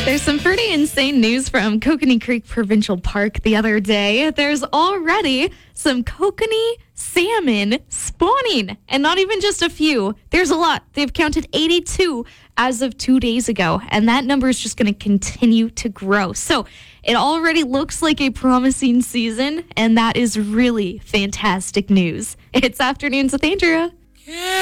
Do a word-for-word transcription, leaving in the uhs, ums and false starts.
There's some pretty insane news from Kokanee Creek Provincial Park the other day. There's already some kokanee salmon spawning, and not even just a few. There's a lot. They've counted eighty-two as of two days ago, and that number is just going to continue to grow. So it already looks like a promising season, and that is really fantastic news. It's Afternoons with Andrea.